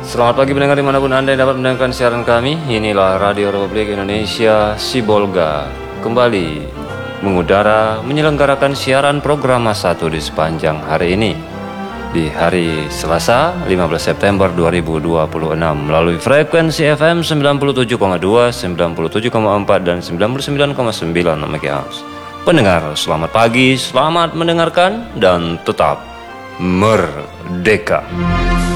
Selamat pagi pendengar dimanapun Anda dapat mendengarkan siaran kami. Inilah Radio Republik Indonesia Sibolga kembali mengudara menyelenggarakan siaran program Mas 1 di sepanjang hari ini. Di hari Selasa 15 September 2026 melalui frekuensi FM 97,2, 97,4 dan 99,9 MHz. Pendengar, selamat pagi, selamat mendengarkan dan tetap merdeka.